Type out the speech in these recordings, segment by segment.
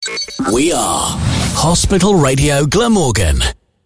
We are Hospital Radio Glamorgan.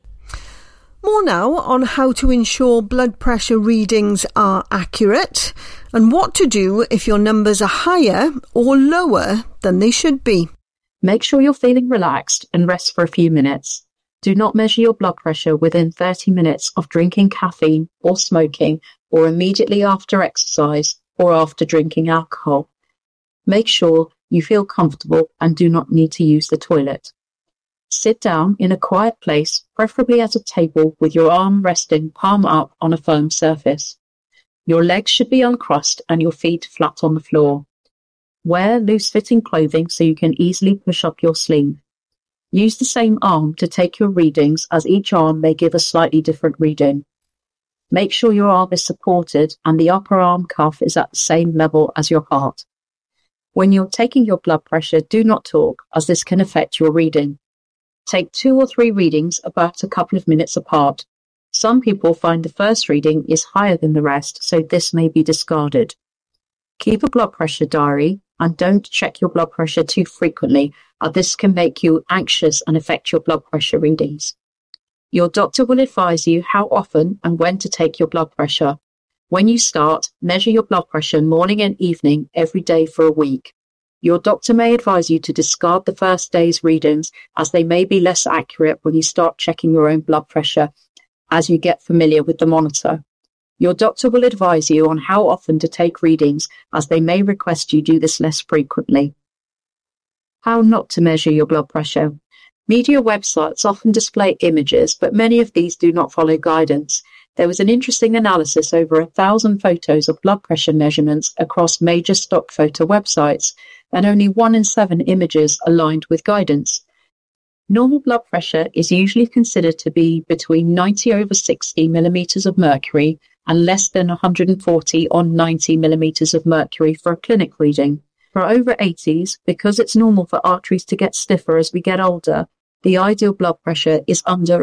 More now on how to ensure blood pressure readings are accurate and what to do if your numbers are higher or lower than they should be. Make sure you're feeling relaxed and rest for a few minutes. Do not measure your blood pressure within 30 minutes of drinking caffeine or smoking or immediately after exercise or after drinking alcohol. Make sure you feel comfortable and do not need to use the toilet. Sit down in a quiet place, preferably at a table with your arm resting palm up on a firm surface. Your legs should be uncrossed and your feet flat on the floor. Wear loose-fitting clothing so you can easily push up your sleeve. Use the same arm to take your readings, as each arm may give a slightly different reading. Make sure your arm is supported and the upper arm cuff is at the same level as your heart. When you're taking your blood pressure, do not talk, as this can affect your reading. Take 2 or 3 readings about a couple of minutes apart. Some people find the first reading is higher than the rest, so this may be discarded. Keep a blood pressure diary and don't check your blood pressure too frequently, as this can make you anxious and affect your blood pressure readings. Your doctor will advise you how often and when to take your blood pressure. When you start, measure your blood pressure morning and evening every day for a week. Your doctor may advise you to discard the first day's readings, as they may be less accurate when you start checking your own blood pressure as you get familiar with the monitor. Your doctor will advise you on how often to take readings, as they may request you do this less frequently. How not to measure your blood pressure. Media websites often display images, but many of these do not follow guidance. There was an interesting analysis over 1,000 photos of blood pressure measurements across major stock photo websites, and only 1 in 7 images aligned with guidance. Normal blood pressure is usually considered to be between 90/60 millimeters of mercury and less than 140/90 millimeters of mercury for a clinic reading. For over 80s, because it's normal for arteries to get stiffer as we get older, the ideal blood pressure is under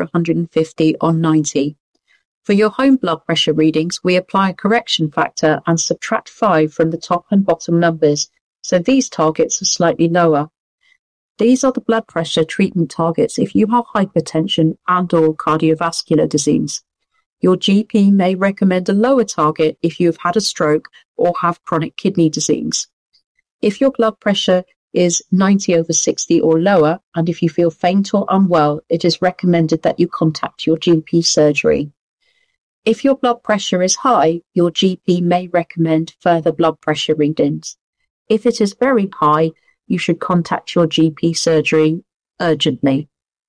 150/90. For your home blood pressure readings, we apply a correction factor and subtract 5 from the top and bottom numbers, so these targets are slightly lower. These are the blood pressure treatment targets if you have hypertension and/or cardiovascular disease. Your GP may recommend a lower target if you have had a stroke or have chronic kidney disease. If your blood pressure is 90/60 or lower, and if you feel faint or unwell, it is recommended that you contact your GP surgery. If your blood pressure is high, your GP may recommend further blood pressure readings. If it is very high, you should contact your GP surgery urgently.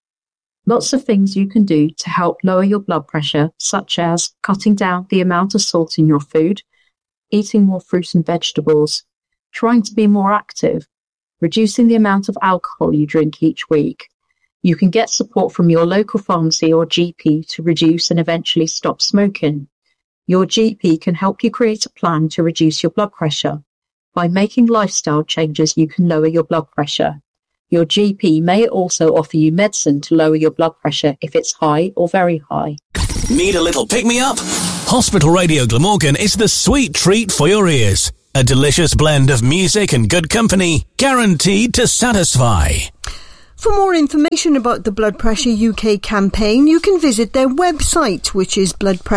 Lots of things you can do to help lower your blood pressure, such as cutting down the amount of salt in your food, eating more fruit and vegetables, trying to be more active, reducing the amount of alcohol you drink each week. You can get support from your local pharmacy or GP to reduce and eventually stop smoking. Your GP can help you create a plan to reduce your blood pressure. By making lifestyle changes, you can lower your blood pressure. Your GP may also offer you medicine to lower your blood pressure if it's high or very high. Need a little pick-me-up? Hospital Radio Glamorgan is the sweet treat for your ears. A delicious blend of music and good company, guaranteed to satisfy. For more information about the Blood Pressure UK campaign, you can visit their website, which is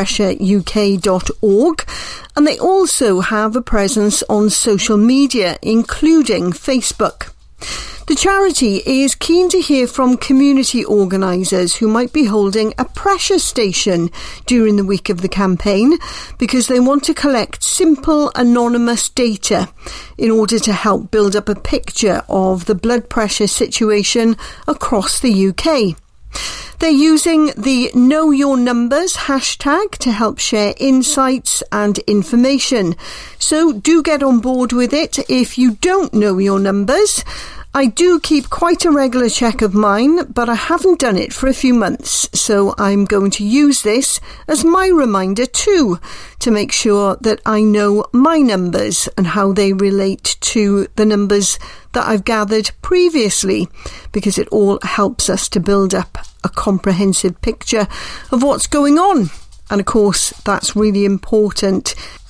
bloodpressureuk.org, and they also have a presence on social media, including Facebook. The charity is keen to hear from community organisers who might be holding a pressure station during the week of the campaign, because they want to collect simple, anonymous data in order to help build up a picture of the blood pressure situation across the UK. They're using the Know Your Numbers hashtag to help share insights and information. So do get on board with it if you don't know your numbers. I do keep quite a regular check of mine, but I haven't done it for a few months, so I'm going to use this as my reminder too, to make sure that I know my numbers and how they relate to the numbers that I've gathered previously, because it all helps us to build up a comprehensive picture of what's going on. And of course, that's really important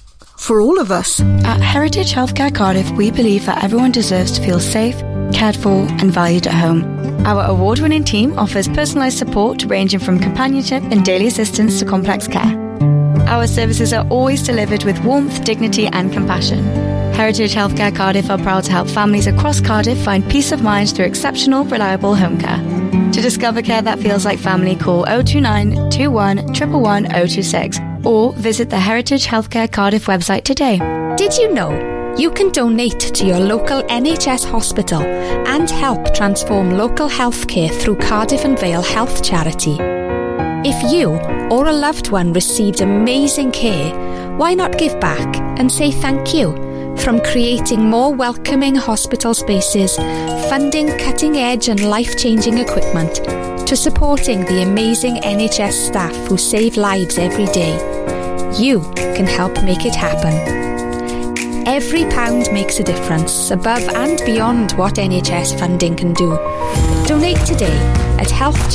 for all of us. At Heritage Healthcare Cardiff, we believe that everyone deserves to feel safe, cared for and valued at home. Our award-winning team offers personalised support ranging from companionship and daily assistance to complex care. Our services are always delivered with warmth, dignity and compassion. Heritage Healthcare Cardiff are proud to help families across Cardiff find peace of mind through exceptional, reliable home care. To discover care that feels like family, call 029 21 111 026 or visit the Heritage Healthcare Cardiff website today. Did you know you can donate to your local NHS hospital and help transform local healthcare through Cardiff and Vale Health Charity? If you or a loved one received amazing care, why not give back and say thank you? From creating more welcoming hospital spaces, funding cutting-edge and life-changing equipment, to supporting the amazing NHS staff who save lives every day, you can help make it happen. Every pound makes a difference, above and beyond what NHS funding can do. Donate today at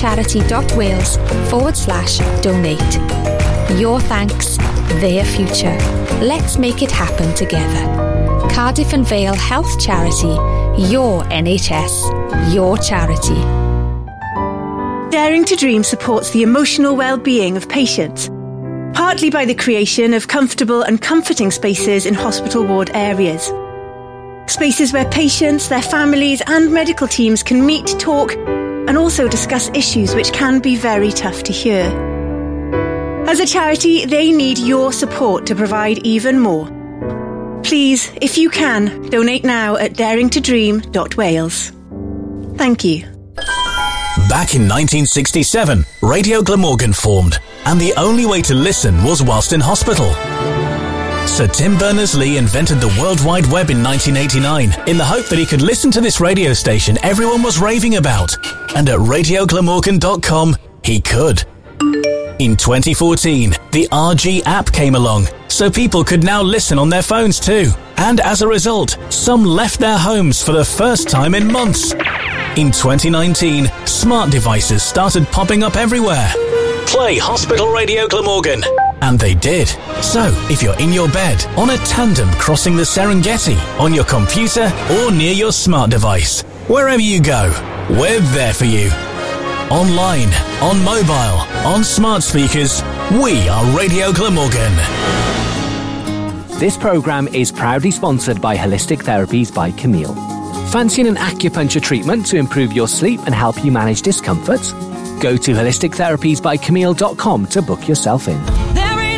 healthcharity.wales/donate. Your thanks, their future. Let's make it happen together. Cardiff and Vale Health Charity. Your NHS. Your charity. Daring to Dream supports the emotional well-being of patients, partly by the creation of comfortable and comforting spaces in hospital ward areas. Spaces where patients, their families and medical teams can meet, talk and also discuss issues which can be very tough to hear. As a charity, they need your support to provide even more. Please, if you can, donate now at daringtodream.wales. Thank you. Back in 1967, Radio Glamorgan formed, and the only way to listen was whilst in hospital. Sir Tim Berners-Lee invented the World Wide Web in 1989 in the hope that he could listen to this radio station everyone was raving about. And at radioglamorgan.com, he could. In 2014, the RG app came along, so people could now listen on their phones too. And as a result, some left their homes for the first time in months. In 2019, smart devices started popping up everywhere. Play Hospital Radio Glamorgan. And they did. So, if you're in your bed, on a tandem crossing the Serengeti, on your computer, or near your smart device, wherever you go, we're there for you. Online, on mobile, on smart speakers, we are Radio Glamorgan. This programme is proudly sponsored by Holistic Therapies by Camille. Fancying an acupuncture treatment to improve your sleep and help you manage discomfort? Go to holistictherapiesbycamille.com to book yourself in.